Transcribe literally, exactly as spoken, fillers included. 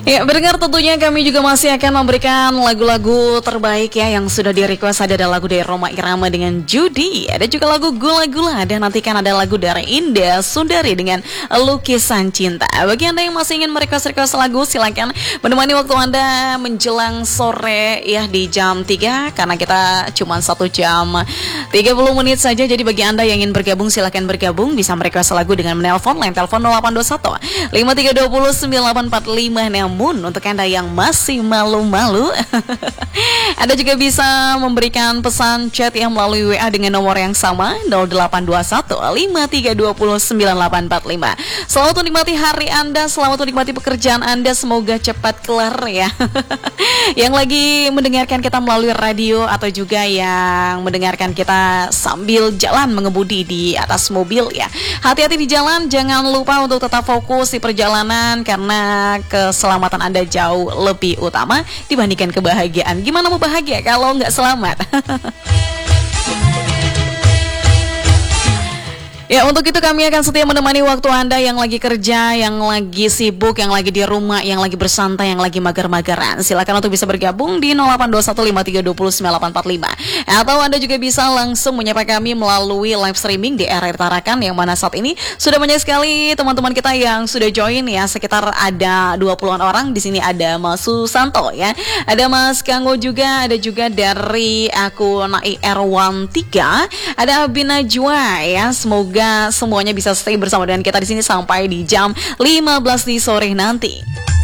Ya, berdengar tentunya kami juga masih akan memberikan lagu-lagu terbaik ya yang sudah di-request. Ada lagu dari Rhoma Irama dengan Judi, ada juga lagu Gula-Gula, dan nantikan ada lagu dari Indah Sundari dengan Lukisan Cinta. Bagi Anda yang masih ingin merequest-request lagu, silakan menemani waktu Anda menjelang sore ya di jam tiga, karena kita cuma satu jam tiga puluh menit saja. Jadi bagi Anda yang ingin bergabung, silakan bergabung, bisa merequest lagu dengan menelpon, line telepon nol delapan dua satu lima tiga dua nol sembilan delapan empat lima. Namun untuk Anda yang masih malu-malu Anda juga bisa memberikan pesan chat yang melalui W A dengan nomor yang sama nol delapan dua satu lima tiga dua nol sembilan delapan empat lima. Selamat menikmati hari Anda, selamat menikmati pekerjaan Anda, semoga cepat kelar ya. Yang lagi mendengarkan kita melalui radio atau juga yang mendengarkan kita sambil jalan mengemudi di atas mobil ya. Hati-hati di jalan, jangan lupa untuk tetap fokus di perjalanan karena keselamatan Anda jauh lebih utama dibandingkan kebahagiaan. Gimana mau bahagia kalau nggak selamat? Ya, untuk itu kami akan setia menemani waktu Anda yang lagi kerja, yang lagi sibuk, yang lagi di rumah, yang lagi bersantai, yang lagi mager-mageran. Silakan untuk bisa bergabung di nol delapan dua satu lima tiga dua nol sembilan delapan empat lima. Atau Anda juga bisa langsung menyapa kami melalui live streaming di R R Tarakan, yang mana saat ini sudah banyak sekali teman-teman kita yang sudah join ya. Sekitar ada dua puluhan orang. Di sini ada Mas Susanto ya. Ada Mas Kanggo juga, ada juga dari akun I R satu tiga, ada Abina Jua ya. Semoga semuanya bisa stay bersama dengan kita di sini sampai di jam lima belas di sore nanti.